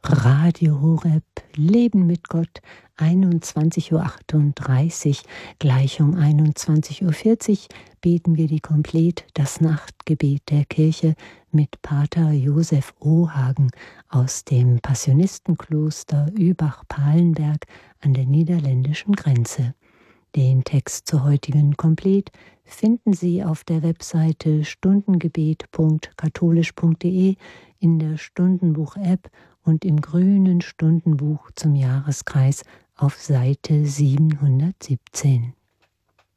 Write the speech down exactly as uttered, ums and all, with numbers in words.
Radio Horeb, Leben mit Gott, einundzwanzig Uhr achtunddreißig, gleich um einundzwanzig Uhr vierzig beten wir die Komplet, das Nachtgebet der Kirche mit Pater Josef Ohagen aus dem Passionistenkloster Übach-Palenberg an der niederländischen Grenze. Den Text zur heutigen Komplet finden Sie auf der Webseite stundengebet punkt katholisch punkt de, in der Stundenbuch-App und im grünen Stundenbuch zum Jahreskreis auf Seite siebenhundertsiebzehn.